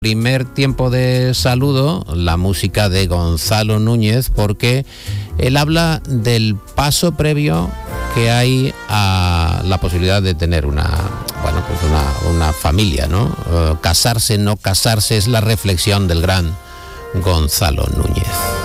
Primer tiempo de saludo, la música de Gonzalo Núñez, porque él habla del paso previo que hay a la posibilidad de tener una familia, ¿no? Casarse, no casarse, es la reflexión del gran Gonzalo Núñez.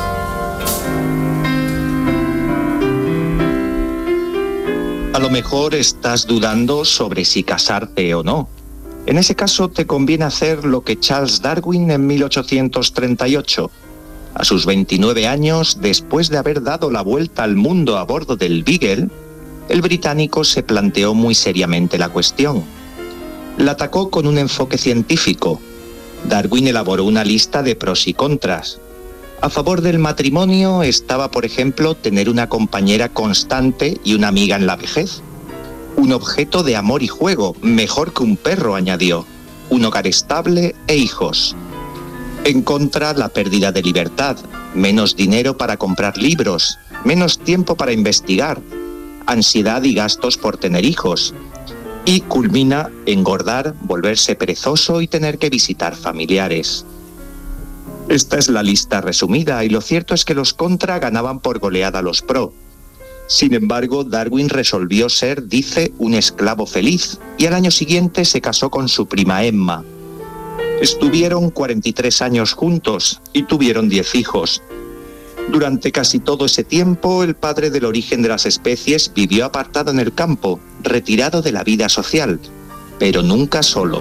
A lo mejor estás dudando sobre si casarte o no. En ese caso te conviene hacer lo que Charles Darwin en 1838. A sus 29 años, después de haber dado la vuelta al mundo a bordo del Beagle, el británico se planteó muy seriamente la cuestión. La atacó con un enfoque científico. Darwin elaboró una lista de pros y contras. A favor del matrimonio estaba, por ejemplo, tener una compañera constante y una amiga en la vejez. Un objeto de amor y juego, mejor que un perro, añadió. Un hogar estable e hijos. En contra, la pérdida de libertad, menos dinero para comprar libros, menos tiempo para investigar, ansiedad y gastos por tener hijos. Y culmina engordar, volverse perezoso y tener que visitar familiares. Esta es la lista resumida y lo cierto es que los contra ganaban por goleada a los pro. Sin embargo, Darwin resolvió ser, dice, un esclavo feliz y al año siguiente se casó con su prima Emma. Estuvieron 43 años juntos y tuvieron 10 hijos. Durante casi todo ese tiempo, el padre del origen de las especies vivió apartado en el campo, retirado de la vida social, pero nunca solo.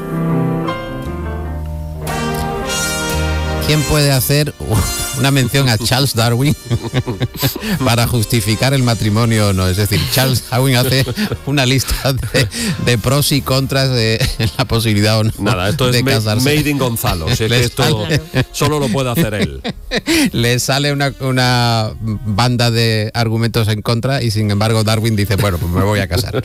¿Quién puede hacer una mención a Charles Darwin para justificar el matrimonio o no? Es decir, Charles Darwin hace una lista de pros y contras de la posibilidad o no. Nada, esto de es casarse. made in Gonzalo. Si es que esto solo lo puede hacer él. Le sale una banda de argumentos en contra y sin embargo Darwin dice, bueno, pues me voy a casar.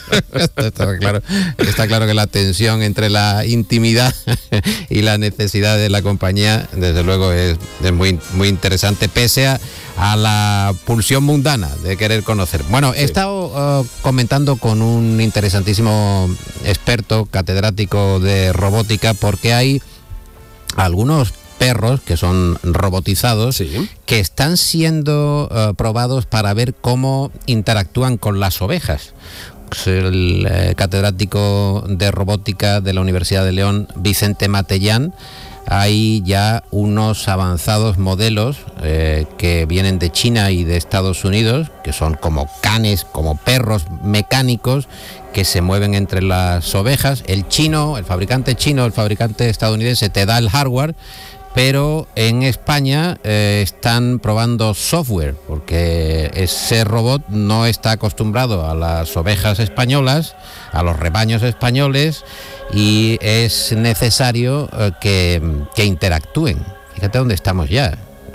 Está claro que la tensión entre la intimidad y la necesidad de la compañía, desde luego, es muy interesante, pese a la pulsión mundana de querer conocer. Bueno, he estado comentando con un interesantísimo experto catedrático de robótica, porque hay algunos perros que son robotizados, sí, que están siendo probados para ver cómo interactúan con las ovejas. El catedrático de robótica de la Universidad de León, Vicente Matellán, hay ya unos avanzados modelos que vienen de China y de Estados Unidos, que son como canes, como perros mecánicos que se mueven entre las ovejas. El fabricante estadounidense te da el hardware, pero en España están probando software, porque ese robot no está acostumbrado a las ovejas españolas, a los rebaños españoles, y es necesario que interactúen. Fíjate dónde estamos ya,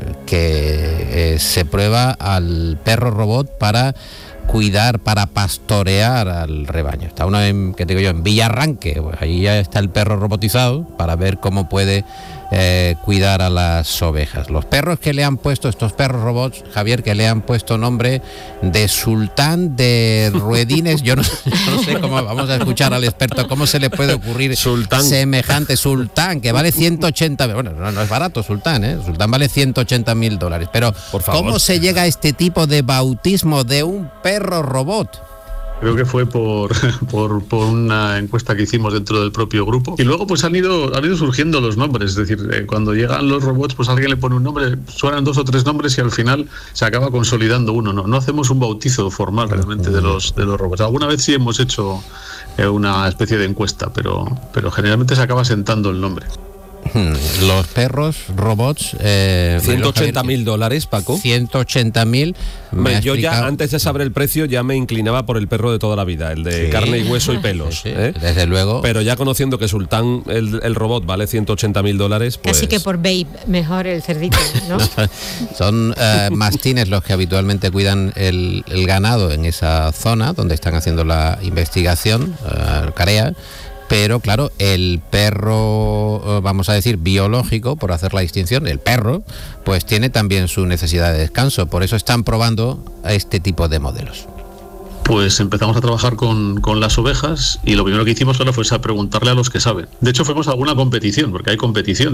que se prueba al perro robot para cuidar, para pastorear al rebaño. Está uno en Villarranque, pues ahí ya está el perro robotizado para ver cómo puede cuidar a las ovejas. Los perros que le han puesto, estos perros robots, Javier, que le han puesto nombre de sultán de ruedines, yo no sé cómo, vamos a escuchar al experto, cómo se le puede ocurrir semejante sultán, que vale 180, bueno, no es barato sultán, sultán vale $180,000, pero por favor, ¿cómo se llega a este tipo de bautismo de un perro robot? Creo que fue por una encuesta que hicimos dentro del propio grupo. Y luego pues han ido surgiendo los nombres. Es decir, cuando llegan los robots, pues alguien le pone un nombre, suenan 2 o 3 nombres y al final se acaba consolidando uno. No hacemos un bautizo formal realmente de los robots. Alguna vez sí hemos hecho una especie de encuesta, pero generalmente se acaba sentando el nombre. Los perros robots, $180,000, Paco. 180.000. Yo ya antes de saber el precio ya me inclinaba por el perro de toda la vida, el de carne y hueso y pelos. Sí, desde luego. Pero ya conociendo que Sultán, el robot, vale $180,000, pues... Casi que por Babe, mejor el cerdito, ¿no? Son mastines los que habitualmente cuidan el ganado en esa zona donde están haciendo la investigación, CAREA. Pero claro, el perro, vamos a decir, biológico, por hacer la distinción, el perro, pues tiene también su necesidad de descanso. Por eso están probando a este tipo de modelos. pues empezamos a trabajar con las ovejas y lo primero que hicimos fue a preguntarle a los que saben. De hecho, fuimos a alguna competición, porque hay competiciones.